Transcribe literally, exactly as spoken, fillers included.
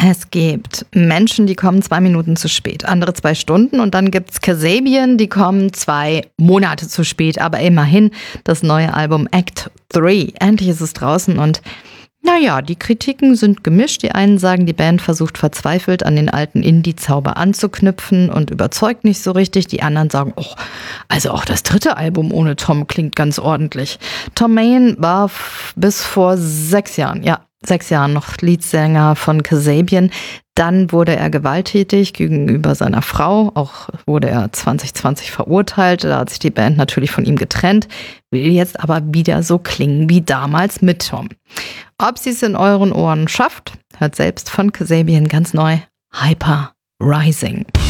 Es gibt Menschen, die kommen zwei Minuten zu spät, andere zwei Stunden und dann gibt's Kasabian, die kommen zwei Monate zu spät, aber immerhin das neue Album Act drei. Endlich ist es draußen und naja, die Kritiken sind gemischt. Die einen sagen, die Band versucht verzweifelt an den alten Indie-Zauber anzuknüpfen und überzeugt nicht so richtig. Die anderen sagen, oh, also auch das dritte Album ohne Tom klingt ganz ordentlich. Tom Mayen war f- bis vor sechs Jahren, ja, sechs Jahren noch Leadsänger von Kasabian. Dann wurde er gewalttätig gegenüber seiner Frau. Auch wurde er zwanzig zwanzig verurteilt. Da hat sich die Band natürlich von ihm getrennt, will jetzt aber wieder so klingen wie damals mit Tom. Ob sie es in euren Ohren schafft, hört selbst von Kasabian ganz neu Hyper Rising.